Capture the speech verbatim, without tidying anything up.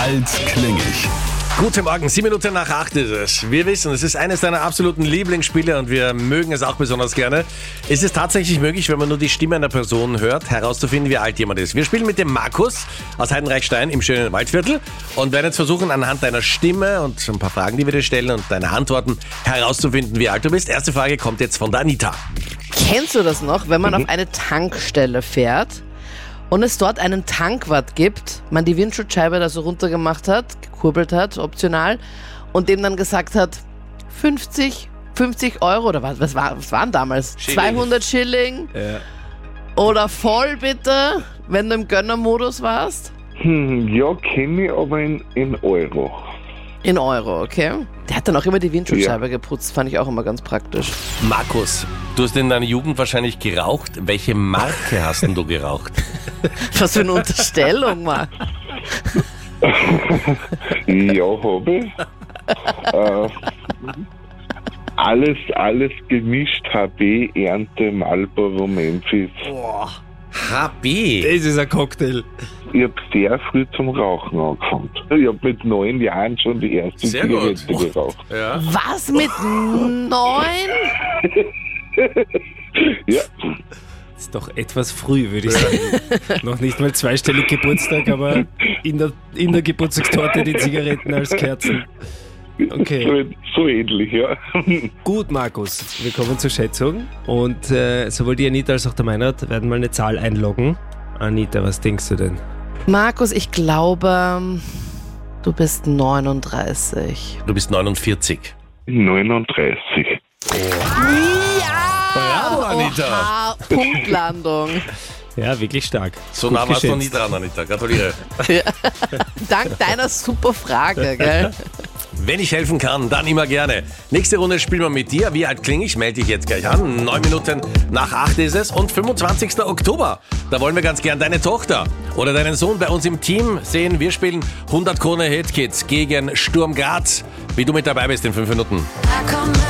alt klingig. Guten Morgen, sieben Minuten nach acht ist es. Wir wissen, es ist eines deiner absoluten Lieblingsspiele und wir mögen es auch besonders gerne. Es ist tatsächlich möglich, wenn man nur die Stimme einer Person hört, herauszufinden, wie alt jemand ist. Wir spielen mit dem Markus aus Heidenreichstein im schönen Waldviertel und werden jetzt versuchen, anhand deiner Stimme und ein paar Fragen, die wir dir stellen und deine Antworten herauszufinden, wie alt du bist. Erste Frage kommt jetzt von der Anita. Kennst du das noch, wenn man auf eine Tankstelle fährt und es dort einen Tankwart gibt, man die Windschutzscheibe da so runtergemacht hat, gekurbelt hat, optional, und dem dann gesagt hat, fünfzig, fünfzig Euro oder was, was, war, was waren damals? Schilling. zweihundert Schilling? Ja. Oder voll bitte, wenn du im Gönnermodus warst? Hm, ja, kenne ich, aber in, in Euro. In Euro, okay. Der hat dann auch immer die Windschutzscheibe ja. geputzt, fand ich auch immer ganz praktisch. Markus, du hast in deiner Jugend wahrscheinlich geraucht. Welche Marke hast denn du geraucht? Was für eine Unterstellung, Mann. Ja, habe ich. äh, alles, alles gemischt, H B, Ernte, Marlboro, Memphis. Boah, H B? Das ist ein Cocktail. Ich habe sehr früh zum Rauchen angefangen. Ich habe mit neun Jahren schon die erste Sehr gut. Zigarette geraucht. Ja. Was, mit neun? Ja, Das ist doch etwas früh, würde ich sagen. Noch nicht mal zweistellig Geburtstag, aber in der, in der Geburtstagstorte die Zigaretten als Kerzen. Okay. so, so ähnlich, ja. Gut, Markus, wir kommen zur Schätzung. Und äh, sowohl die Anita als auch der Meinrad werden mal eine Zahl einloggen. Anita, was denkst du denn? Markus, ich glaube, du bist neununddreißig. Du bist neunundvierzig. neununddreißig. Ja! Bravo, Anita. Oha, Punktlandung. Ja, wirklich stark. So Gut nah warst du noch nie geschätzt. dran, Anita. Gratuliere. Dank deiner super Frage, gell? Wenn ich helfen kann, dann immer gerne. Nächste Runde spielen wir mit dir. Wie alt klinge ich? Melde dich jetzt gleich an. Neun Minuten nach acht ist es und fünfundzwanzigster Oktober. Da wollen wir ganz gern deine Tochter oder deinen Sohn bei uns im Team sehen. Wir spielen hundert Krone Hit Kids gegen Sturm Graz. Wie du mit dabei bist in fünf Minuten.